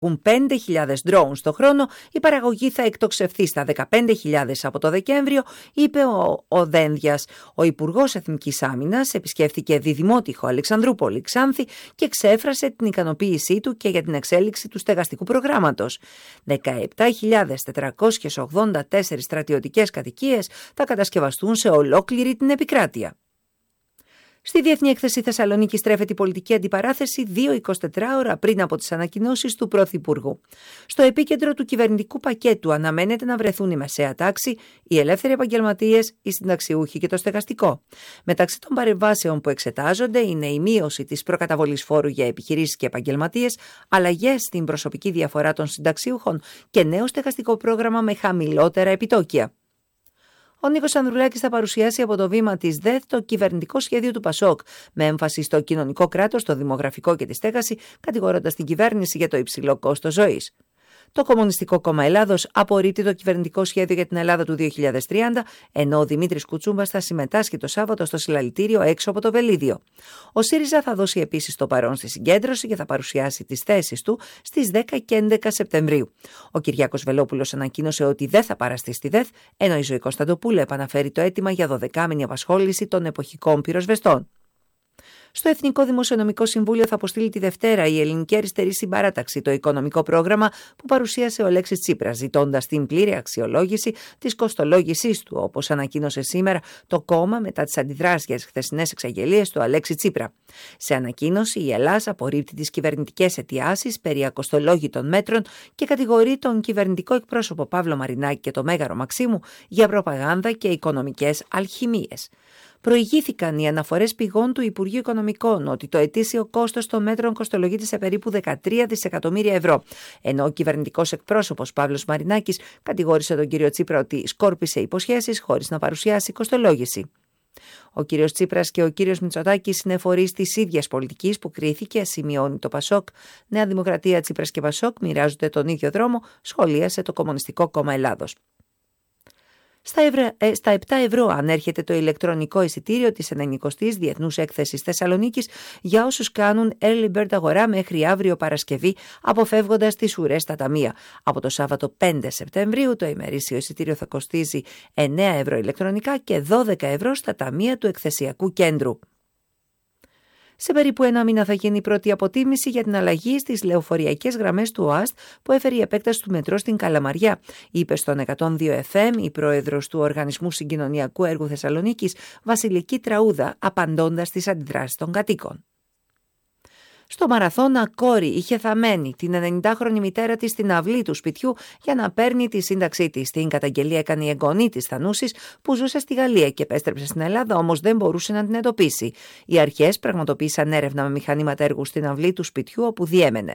5.000 drones το χρόνο, η παραγωγή θα εκτοξευθεί στα 15.000 από το Δεκέμβριο, είπε ο Δένδιας. Ο Υπουργός Εθνικής Άμυνας επισκέφθηκε Διδημότυχο, Αλεξανδρούπολη, Ξάνθη και εξέφρασε την ικανοποίησή του και για την εξέλιξη του στεγαστικού προγράμματος. 17.484 στρατιωτικές κατοικίες θα κατασκευαστούν σε ολόκληρη την επικράτεια. Στη Διεθνή Έκθεση Θεσσαλονίκη στρέφεται η πολιτική αντιπαράθεση 2-24 ώρα πριν από τις ανακοινώσεις του Πρωθυπουργού. Στο επίκεντρο του κυβερνητικού πακέτου αναμένεται να βρεθούν η μεσαία τάξη, οι ελεύθεροι επαγγελματίες, οι συνταξιούχοι και το στεγαστικό. Μεταξύ των παρεμβάσεων που εξετάζονται είναι η μείωση της προκαταβολής φόρου για επιχειρήσεις και επαγγελματίες, αλλαγές στην προσωπική διαφορά των συνταξιούχων και νέο στεγαστικό πρόγραμμα με χαμηλότερα επιτόκια. Ο Νίκος Ανδρουλάκης θα παρουσιάσει από το βήμα της ΔΕΘ το κυβερνητικό σχέδιο του ΠΑΣΟΚ, με έμφαση στο κοινωνικό κράτος, το δημογραφικό και τη στέγαση, κατηγορώντας την κυβέρνηση για το υψηλό κόστος ζωής. Το Κομμουνιστικό Κόμμα Ελλάδος απορρίπτει το κυβερνητικό σχέδιο για την Ελλάδα του 2030, ενώ ο Δημήτρης Κουτσούμπας θα συμμετάσχει το Σάββατο στο συλλαλητήριο έξω από το Βελίδιο. Ο ΣΥΡΙΖΑ θα δώσει επίσης το παρόν στη συγκέντρωση και θα παρουσιάσει τις θέσεις του στις 10 και 11 Σεπτεμβρίου. Ο Κυριάκος Βελόπουλος ανακοίνωσε ότι δεν θα παραστεί στη ΔΕΘ, ενώ η Ζωή Κωνσταντοπούλου επαναφέρει το αίτημα για 12μηνη απασχόληση των εποχικών πυροσβεστών. Στο Εθνικό Δημοσιονομικό Συμβούλιο θα αποστείλει τη Δευτέρα η Ελληνική Αριστερή Συμπαράταξη το οικονομικό πρόγραμμα που παρουσίασε ο Αλέξης Τσίπρας, ζητώντας την πλήρη αξιολόγηση της κοστολόγησής του, όπως ανακοίνωσε σήμερα το κόμμα μετά τις αντιδράσεις για τις χθεσινές εξαγγελίες του Αλέξη Τσίπρα. Σε ανακοίνωση, η Ελλάδα απορρίπτει τις κυβερνητικές αιτιάσεις περί ακοστολόγητων μέτρων και κατηγορεί τον κυβερνητικό εκπρόσωπο Παύλο Μαρινάκη και το Μέγαρο Μαξίμου για προπαγάνδα και οικονομικές αλχημίες. Προηγήθηκαν οι αναφορές πηγών του Υπουργείου Οικονομικών ότι το ετήσιο κόστος των μέτρων κοστολογείται σε περίπου 13 δισεκατομμύρια ευρώ, ενώ ο κυβερνητικός εκπρόσωπος Παύλος Μαρινάκης κατηγόρησε τον κύριο Τσίπρα ότι σκόρπισε υποσχέσεις χωρίς να παρουσιάσει κοστολόγηση. Ο κύριος Τσίπρας και ο κύριος Μητσοτάκης είναι φορείς της ίδιας πολιτικής που κρίθηκε, σημειώνει το ΠΑΣΟΚ. Νέα Δημοκρατία, Τσίπρας και ΠΑΣΟΚ μοιράζονται τον ίδιο δρόμο, σχολίασε το Κομμουνιστικό Κόμμα Ελλάδος. Στα 7 ευρώ ανέρχεται το ηλεκτρονικό εισιτήριο της 90ης Διεθνούς Έκθεσης Θεσσαλονίκης για όσους κάνουν early bird αγορά μέχρι αύριο Παρασκευή, αποφεύγοντας τις ουρές στα ταμεία. Από το Σάββατο 5 Σεπτεμβρίου το ημερήσιο εισιτήριο θα κοστίζει 9 ευρώ ηλεκτρονικά και 12 ευρώ στα ταμεία του εκθεσιακού κέντρου. Σε περίπου ένα μήνα θα γίνει η πρώτη αποτίμηση για την αλλαγή στις λεωφοριακές γραμμές του ΟΑΣΤ που έφερε η επέκταση του μετρό στην Καλαμαριά, είπε στον 102 FM η πρόεδρος του Οργανισμού Συγκοινωνιακού Έργου Θεσσαλονίκης, Βασιλική Τραούδα, απαντώντας στις αντιδράσεις των κατοίκων. Στο Μαραθώνα, κόρη είχε θαμμένη την 90χρονη μητέρα της στην αυλή του σπιτιού για να παίρνει τη σύνταξή της. Την καταγγελία έκανε η εγγονή της Θανούσης που ζούσε στη Γαλλία και επέστρεψε στην Ελλάδα, όμως δεν μπορούσε να την εντοπίσει. Οι αρχές πραγματοποίησαν έρευνα με μηχανήματα έργου στην αυλή του σπιτιού όπου διέμενε.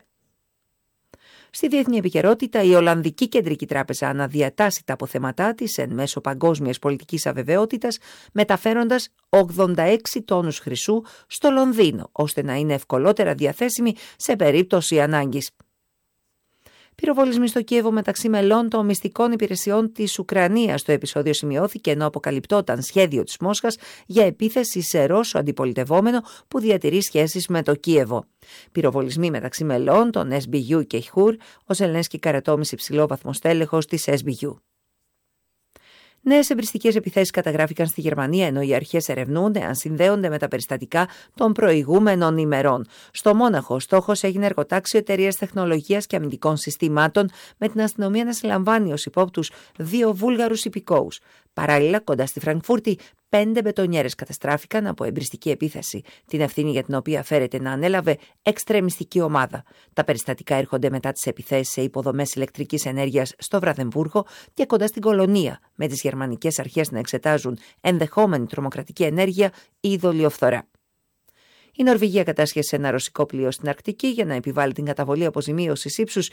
Στη διεθνή επικαιρότητα, η Ολλανδική Κεντρική Τράπεζα αναδιατάσσει τα αποθέματά της εν μέσω παγκόσμιας πολιτικής αβεβαιότητας, μεταφέροντας 86 τόνους χρυσού στο Λονδίνο, ώστε να είναι ευκολότερα διαθέσιμη σε περίπτωση ανάγκης. Πυροβολισμοί στο Κίεβο μεταξύ μελών των μυστικών υπηρεσιών της Ουκρανίας. Το επεισόδιο σημειώθηκε ενώ αποκαλυπτόταν σχέδιο της Μόσχας για επίθεση σε Ρώσο αντιπολιτευόμενο που διατηρεί σχέσεις με το Κίεβο. Πυροβολισμοί μεταξύ μελών των SBU και Χουρ, ο Ζελένσκι καρατόμησε υψηλόβαθμο στέλεχος της SBU. Νέες εμπριστικές επιθέσεις καταγράφηκαν στη Γερμανία, ενώ οι αρχές ερευνούν αν συνδέονται με τα περιστατικά των προηγούμενων ημερών. Στο Μόναχο, στόχος έγινε εργοτάξιο εταιρείας τεχνολογίας και αμυντικών συστημάτων, με την αστυνομία να συλλαμβάνει ως υπόπτους 2 Βούλγαρους υπηκόους. Παράλληλα, κοντά στη Φραγκφούρτη, 5 μπετονιέρες καταστράφηκαν από εμπριστική επίθεση, την ευθύνη για την οποία φέρεται να ανέλαβε εξτρεμιστική ομάδα. Τα περιστατικά έρχονται μετά τις επιθέσεις σε υποδομές ηλεκτρικής ενέργειας στο Βραδεμβούργο και κοντά στην Κολονία, με τις γερμανικές αρχές να εξετάζουν ενδεχόμενη τρομοκρατική ενέργεια ή δολιοφθορά. Η Νορβηγία κατάσχεσε ένα ρωσικό πλοίο στην Αρκτική για να επιβάλλει την καταβολή αποζημίωσης ύψους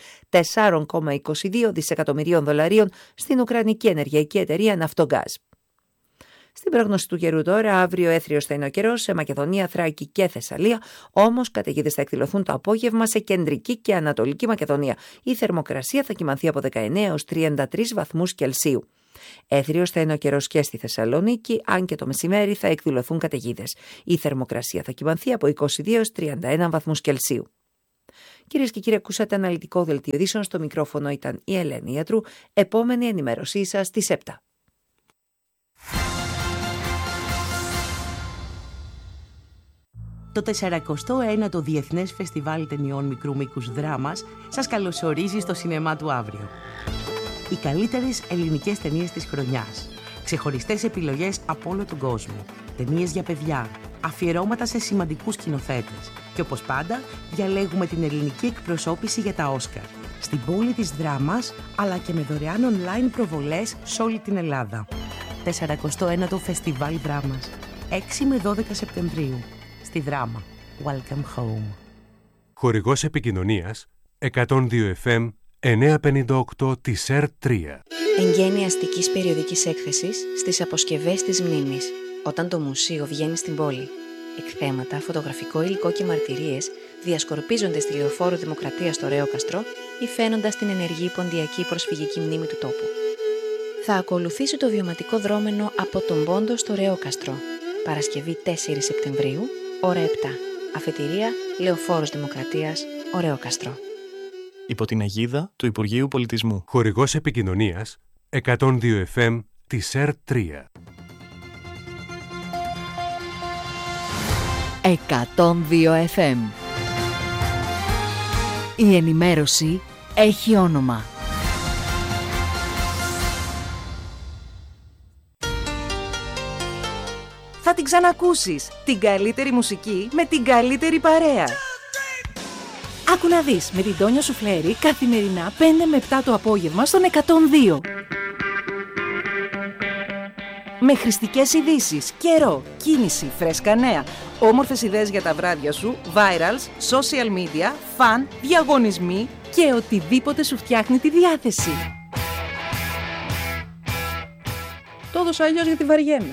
4,22 δισεκατομμυρίων δολαρίων στην Ουκρανική ενεργειακή εταιρεία Ναυτογκάζ. Στην πρόγνωση του καιρού τώρα, αύριο έθριος θα είναι ο καιρός σε Μακεδονία, Θράκη και Θεσσαλία, όμως καταιγίδες θα εκδηλωθούν το απόγευμα σε κεντρική και ανατολική Μακεδονία. Η θερμοκρασία θα κυμανθεί από 19 έως 33 βαθμούς Κελσίου. Έθριος θα είναι ο καιρός και στη Θεσσαλονίκη, αν και το μεσημέρι θα εκδηλωθούν καταιγίδες. Η θερμοκρασία θα κυμανθεί από 22 έως 31 βαθμούς Κελσίου. Κυρίες και κύριοι, ακούσατε αναλυτικό δελτίο ειδήσεων. Στο μικρόφωνο ήταν η Ελένη Ιατρού. Επόμενη ενημέρωσή σας στις 7. Το 49ο Διεθνές Φεστιβάλ Ταινιών Μικρού Μήκους Δράμας σας καλωσορίζει στο σινεμά του αύριο. Οι καλύτερες ελληνικές ταινίες της χρονιάς. Ξεχωριστές επιλογές από όλο τον κόσμο. Ταινίες για παιδιά. Αφιερώματα σε σημαντικούς σκηνοθέτες. Και όπως πάντα, διαλέγουμε την ελληνική εκπροσώπηση για τα Όσκαρ. Στην πόλη της Δράμας, αλλά και με δωρεάν online προβολές σε όλη την Ελλάδα. 49ο Φεστιβάλ Δράμας. 6 με 12 Σεπτεμβρίου. Στη Δράμα. Welcome home. Χορηγός επικοινωνίας 102 FM 958 της ΕΡΤ3. Εγγένεια αστικής περιοδικής έκθεσης στις αποσκευές της μνήμης, όταν το μουσείο βγαίνει στην πόλη. Εκθέματα, φωτογραφικό υλικό και μαρτυρίες διασκορπίζονται στη Λεωφόρο Δημοκρατίας στο Ρέοκαστρο ή φαίνοντας την ενεργή ποντιακή προσφυγική μνήμη του τόπου. Θα ακολουθήσει το βιωματικό δρόμενο από τον Πόντο στο Ρέοκαστρο. Παρασκευή 4 Σεπτεμβρίου, ώρα 7. Αφετηρία Λεωφόρος Δημοκρατίας, Ρέοκαστρο. Υπό την αιγίδα του Υπουργείου Πολιτισμού. Χορηγός επικοινωνίας 102 FM της ΕΡΤ3. 102 FM. Η ενημέρωση έχει όνομα. Θα την ξανακούσεις. Την καλύτερη μουσική με την καλύτερη παρέα. Άκου να δεις με την Τόνια Σουφλέρη καθημερινά 5 με 7 το απόγευμα στον 102. Με χρηστικές ειδήσεις, καιρό, κίνηση, φρέσκα νέα, όμορφες ιδέες για τα βράδια σου, virals, social media, φαν, διαγωνισμοί και οτιδήποτε σου φτιάχνει τη διάθεση. Το έδωσα αλλιώς γιατί βαριέμαι.